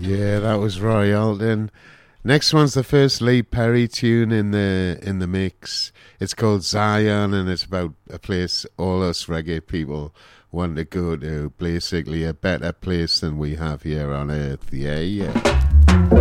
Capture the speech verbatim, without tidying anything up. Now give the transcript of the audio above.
Yeah, that was Roy Alden. Next one's the first Lee Perry tune in the in the mix. It's called Zion, and it's about a place all us reggae people want to go to. Basically, a better place than we have here on Earth. Yeah, yeah.